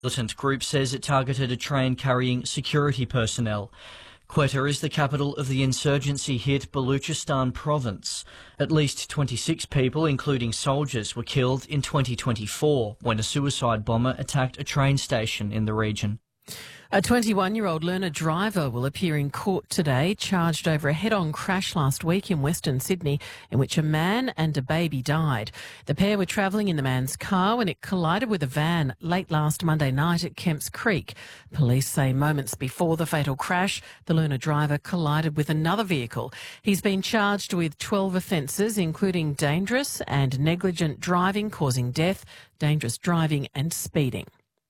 militant group says it targeted a train carrying security personnel. Quetta is the capital of the insurgency-hit Baluchistan province. At least 26 people, including soldiers, were killed in 2024 when a suicide bomber attacked a train station in the region. A 21-year-old learner driver will appear in court today, charged over a head-on crash last week in Western Sydney in which a man and a baby died. The pair were travelling in the man's car when it collided with a van late last Monday night at Kemps Creek. Police say moments before the fatal crash, the learner driver collided with another vehicle. He's been charged with 12 offences, including dangerous and negligent driving causing death, dangerous driving and speeding.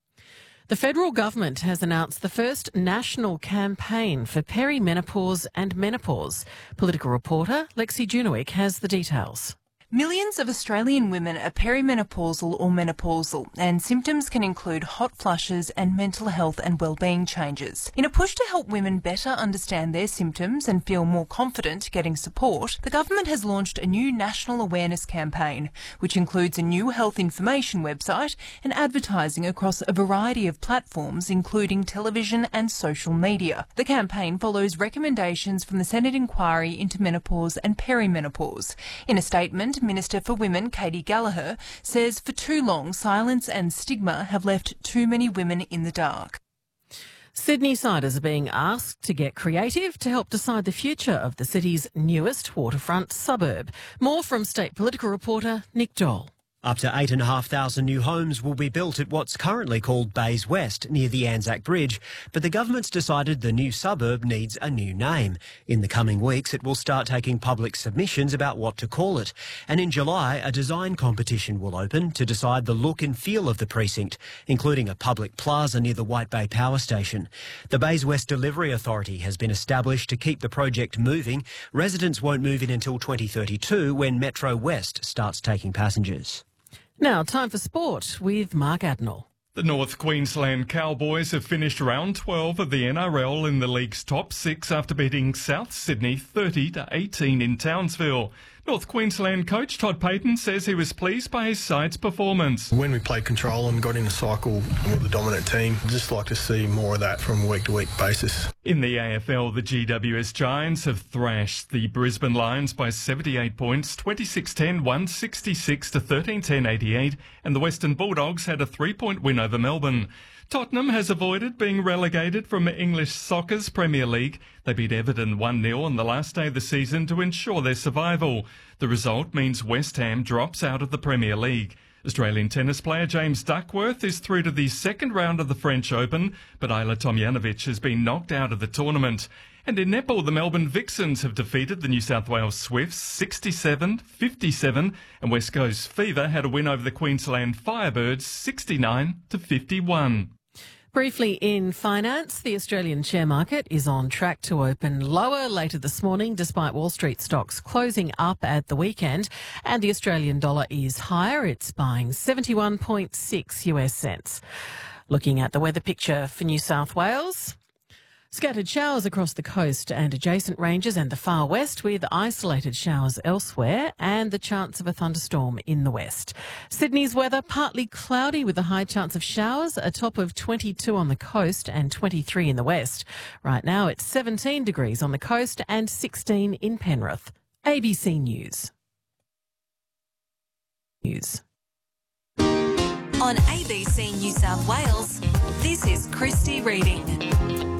The federal government has announced the first national campaign for perimenopause and menopause. Political reporter Lexi Junowick has the details. Millions of Australian women are perimenopausal or menopausal, and symptoms can include hot flushes and mental health and wellbeing changes. In a push to help women better understand their symptoms and feel more confident getting support, the government has launched a new national awareness campaign, which includes a new health information website and advertising across a variety of platforms, including television and social media. The campaign follows recommendations from the Senate inquiry into menopause and perimenopause. In a statement, Minister for Women Katie Gallagher says for too long silence and stigma have left too many women in the dark. Sydney-siders are being asked to get creative to help decide the future of the city's newest waterfront suburb. More from state political reporter Nick Doll. Up to 8,500 new homes will be built at what's currently called Bays West, near the Anzac Bridge, but the government's decided the new suburb needs a new name. In the coming weeks, it will start taking public submissions about what to call it, and in July, a design competition will open to decide the look and feel of the precinct, including a public plaza near the White Bay Power Station. The Bays West Delivery Authority has been established to keep the project moving. Residents won't move in until 2032, when Metro West starts taking passengers. Now, time for sport with Mark Adnall. The North Queensland Cowboys have finished round 12 of the NRL in the league's top six after beating South Sydney 30-18 in Townsville. North Queensland coach Todd Payten says he was pleased by his side's performance. When we played control and got in a cycle with the dominant team, I'd just like to see more of that from a week-to-week basis. In the AFL, the GWS Giants have thrashed the Brisbane Lions by 78 points, 26-10, 166-13-10, 88, and the Western Bulldogs had a 3-point win over Melbourne. Tottenham has avoided being relegated from English Soccer's Premier League. They beat Everton 1-0 on the last day of the season to ensure their survival. The result means West Ham drops out of the Premier League. Australian tennis player James Duckworth is through to the second round of the French Open, but Ajla Tomljanovic has been knocked out of the tournament. And in netball, the Melbourne Vixens have defeated the New South Wales Swifts 67-57, and West Coast Fever had a win over the Queensland Firebirds 69-51. Briefly in finance, the Australian share market is on track to open lower later this morning despite Wall Street stocks closing up at the weekend, and the Australian dollar is higher. It's buying 71.6 US cents. Looking at the weather picture for New South Wales, scattered showers across the coast and adjacent ranges and the far west, with isolated showers elsewhere and the chance of a thunderstorm in the west. Sydney's weather, partly cloudy with a high chance of showers, a top of 22 on the coast and 23 in the west. Right now it's 17 degrees on the coast and 16 in Penrith. ABC News. On ABC New South Wales, this is Christy Reading.